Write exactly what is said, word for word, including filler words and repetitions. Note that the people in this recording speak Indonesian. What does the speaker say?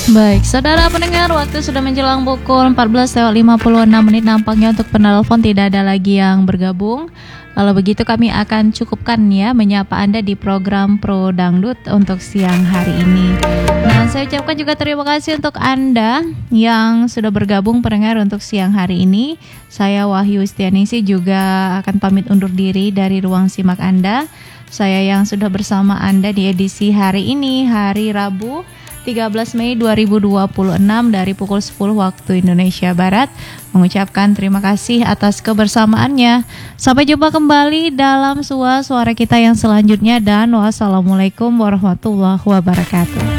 Baik, saudara pendengar, waktu sudah menjelang pukul empat belas lewat lima puluh enam menit. Nampaknya untuk penelpon tidak ada lagi yang bergabung. Kalau begitu kami akan cukupkan ya menyapa Anda di program Pro Dangdut untuk siang hari ini. Nah, saya ucapkan juga terima kasih untuk Anda yang sudah bergabung pendengar untuk siang hari ini. Saya Wahyu Istianingsih juga akan pamit undur diri dari ruang simak Anda. Saya yang sudah bersama Anda di edisi hari ini, hari Rabu tiga belas Mei dua ribu dua puluh enam dari pukul sepuluh waktu Indonesia Barat, mengucapkan terima kasih atas kebersamaannya. Sampai jumpa kembali dalam Suara Suara kita yang selanjutnya, dan wassalamualaikum warahmatullahi wabarakatuh.